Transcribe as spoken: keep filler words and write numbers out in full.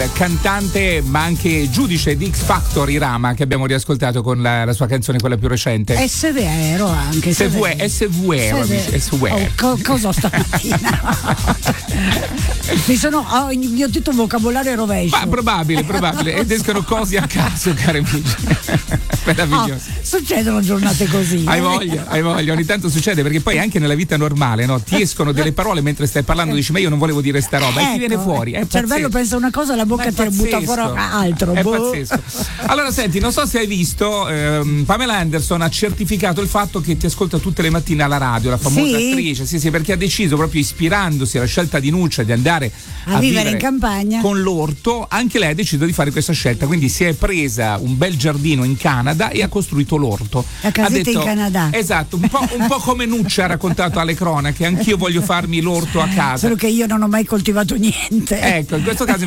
cantante ma anche giudice di X Factor Irama, che abbiamo riascoltato con la, la sua canzone, quella più recente. È vero anche. È vero, è vero, è vero. Oh, co- cosa stamattina? Mi sono ho oh, tutto un vocabolario rovescio. Ma probabile, probabile. Ed escono cose a caso, cari amici. Meraviglioso. Oh, succedono giornate così. Hai eh? voglia, hai voglia, ogni tanto succede, perché poi anche nella vita normale, no? Ti escono delle parole mentre stai parlando, dici ma io non volevo dire sta roba, ecco, e ti viene fuori. Il cervello pensa una cosa, la bocca ti butta fuori altro. È boh. pazzesco. Allora senti, non so se hai visto, ehm, Pamela Anderson ha certificato il fatto che ti ascolta tutte le mattine alla radio, la famosa sì? attrice, sì sì, perché ha deciso, proprio ispirandosi alla scelta di Nuccia di andare a, a vivere, vivere in campagna con l'orto, anche lei ha deciso di fare questa scelta, quindi si è presa un bel giardino in Canada e ha costruito l'orto. La casetta ha detto, in Canada. Esatto, un po', un po' come Nuccia ha raccontato alle cronache, anch'io voglio farmi l'orto a casa. Solo che io non ho mai coltivato niente. Ecco, in questo caso